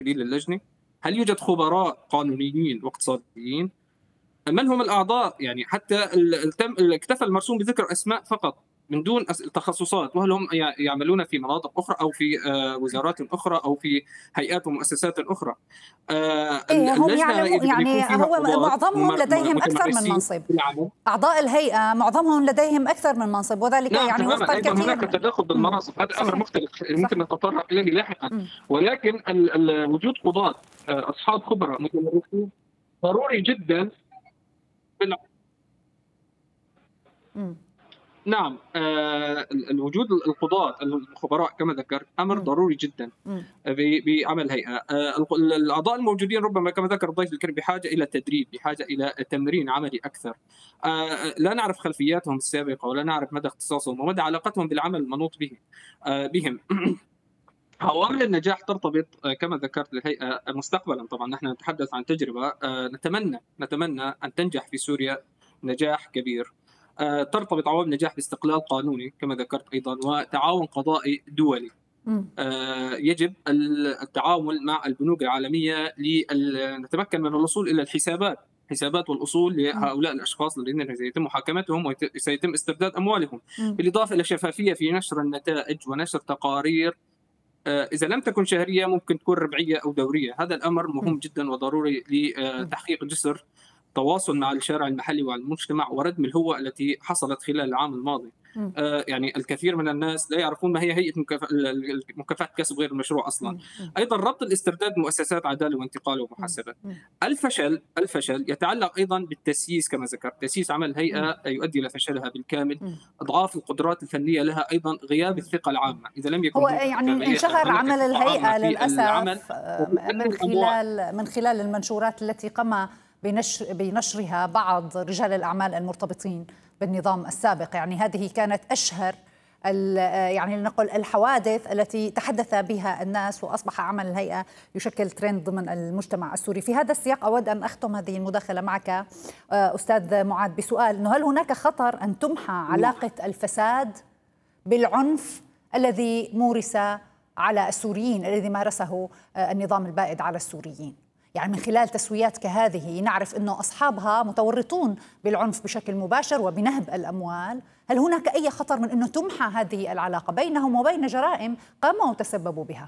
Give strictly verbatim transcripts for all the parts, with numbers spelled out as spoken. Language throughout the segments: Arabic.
للجنة؟ هل يوجد خبراء قانونيين واقتصاديين؟ من هم الأعضاء؟ يعني حتى ال- التم اكتفى المرسوم بذكر أسماء فقط من دون أس- تخصصات، وهل هم يع- يعملون في مناطق أخرى أو في آه، وزارات أخرى أو في هيئات ومؤسسات أخرى؟ آه، إيه هم اللجنة يعلموا، يجب أن يكون يعني فيها هو قضاة معظمهم ممر- لديهم أكثر من متمرسين منصب. في العمل. أعضاء الهيئة معظمهم لديهم أكثر من منصب، وذلك نعم يعني وفق تماما، ايضا الكثير هناك من. تداخل مم. بالمناصب، هذا امر صحيح. مختلف صح. ممكن نتطرق اليه لاحقا. مم. ولكن ال- ال- وجود قضاة آه، اصحاب خبره متمرسين ضروري جدا. بال- مم. نعم، آه، ال- الوجود القضاة الخبراء كما ذكرت امر مم. ضروري جدا مم. ب- بعمل هيئه. آه، الق- الاعضاء الموجودين ربما كما ذكر الضيف الكريم بحاجه الى تدريب، بحاجه الى تمرين عملي اكثر. آه، لا نعرف خلفياتهم السابقه ولا نعرف مدى اختصاصهم ومدى علاقتهم بالعمل المنوط به آه، بهم. عوامل النجاح ترتبط آه، كما ذكرت الهيئة مستقبلا. طبعا نحن نتحدث عن تجربة، آه، نتمنى نتمنى أن تنجح في سوريا نجاح كبير. آه، ترتبط عوامل النجاح باستقلال قانوني كما ذكرت أيضا، وتعاون قضائي دولي. مم. آه، يجب التعامل مع البنوك العالمية لنتمكن من الوصول إلى الحسابات حسابات والأصول مم. لهؤلاء الأشخاص الذين سيتم محاكمتهم وسيتم استرداد أموالهم، مم. بالإضافة إلى شفافية في نشر النتائج ونشر تقارير. آه، إذا لم تكن شهرية ممكن تكون ربعية أو دورية. هذا الأمر مهم جدا وضروري مم. لتحقيق جسر تواصل مع الشارع المحلي والمجتمع وردم الهوة التي حصلت خلال العام الماضي. مم. آه، يعني الكثير من الناس لا يعرفون ما هي هيئة مكافأة مكافحة كسب غير المشروع أصلا. مم. أيضا ربط الاسترداد بمؤسسات عدالة وانتقال ومحاسبة. مم. الفشل الفشل يتعلق أيضا بالتسييس كما ذكرت. تسييس عمل مم. الهيئة يؤدي إلى فشلها بالكامل. مم. أضعاف القدرات الفنية لها أيضا غياب مم. الثقة العامة. إذا لم يكن هو هناك يعني شفافية، انشهر هناك عمل ثقة عامة الهيئة في العمل للأسف وتؤثر من الأموال. خلال من خلال المنشورات التي قام بنشر بنشرها بعض رجال الأعمال المرتبطين بالنظام السابق. يعني هذه كانت أشهر يعني لنقل الحوادث التي تحدث بها الناس، وأصبح عمل الهيئة يشكل ترند ضمن المجتمع السوري. في هذا السياق أود أن أختم هذه المداخلة معك أستاذ معاذ بسؤال، إنه هل هناك خطر أن تمحى علاقة الفساد بالعنف الذي مورس على السوريين، الذي مارسه النظام البائد على السوريين؟ يعني من خلال تسويات كهذه نعرف أنه أصحابها متورطون بالعنف بشكل مباشر وبنهب الأموال. هل هناك أي خطر من أنه تمحى هذه العلاقة بينهم وبين جرائم قاموا وتسببوا بها؟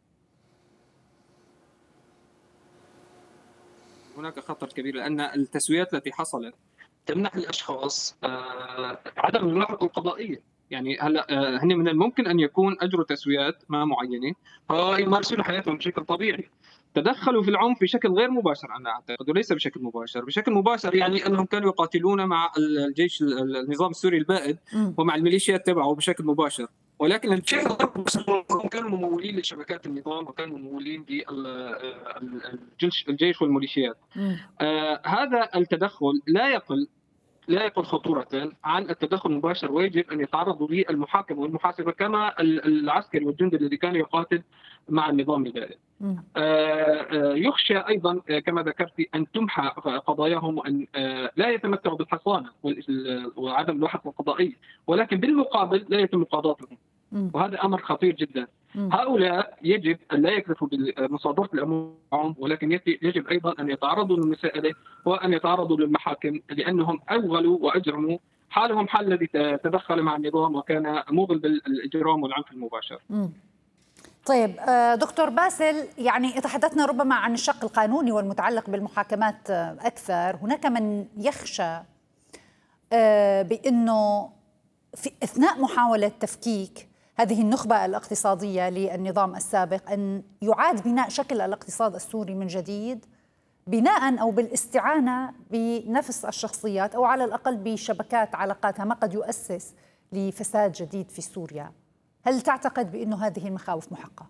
هناك خطر كبير لأن التسويات التي حصلت تمنح الأشخاص آه، عدم الملاحقة القضائية. يعني هلا آه، هن من الممكن أن يكون أجروا تسويات ما معينة فيمارسون حياتهم بشكل طبيعي. تدخلوا في العنف بشكل غير مباشر أنا أعتقد، وليس بشكل مباشر. بشكل مباشر يعني أنهم كانوا يقاتلون مع الجيش النظام السوري البائد ومع الميليشيات تبعه بشكل مباشر، ولكن الشيء هم كانوا ممولين لشبكات النظام وكانوا ممولين للجيش والميليشيات. آه هذا التدخل لا يقل لا يقل خطورة عن التدخل المباشر، ويجب أن يتعرضوا للمحاكمة والمحاسبة كما العسكري والجندي الذي كان يقاتل مع النظام البائد. يخشى أيضا كما ذكرت أن تمحى قضاياهم وأن لا يتمتعوا بالحصانة وعدم الملاحقة القضائية، ولكن بالمقابل لا يتم مقاضاتهم، وهذا أمر خطير جدا. هؤلاء يجب أن لا يكتفوا بمصادرة الأموال، ولكن يجب أيضا أن يتعرضوا للمساءلة وأن يتعرضوا للمحاكم، لأنهم أوغلوا وأجرموا حالهم حال الذي تدخل مع النظام وكان موغل بالإجرام والعنف المباشر. طيب دكتور باسل، يعني تحدثنا ربما عن الشق القانوني والمتعلق بالمحاكمات أكثر. هناك من يخشى بأنه في أثناء محاولة تفكيك هذه النخبة الاقتصادية للنظام السابق أن يعاد بناء شكل الاقتصاد السوري من جديد، بناء أو بالاستعانة بنفس الشخصيات أو على الأقل بشبكات علاقاتها، ما قد يؤسس لفساد جديد في سوريا. هل تعتقد بأنه هذه المخاوف محقة؟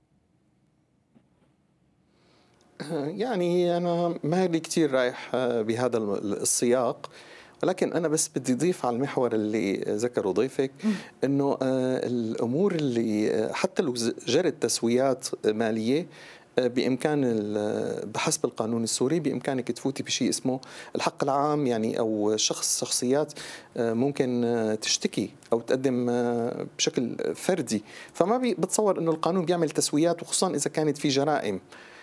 يعني أنا ما لي كتير رايح بهذا السياق، ولكن أنا بس بدي أضيف على المحور اللي ذكره ضيفك إنه الأمور اللي حتى لو جرت تسويات مالية بإمكان بحسب القانون السوري بإمكانك تفوتي بشيء اسمه الحق العام، يعني أو شخص شخصيات ممكن تشتكي أو تقدم بشكل فردي. فما بتصور أنه القانون بيعمل تسويات، وخصوصا إذا كانت في جرائم.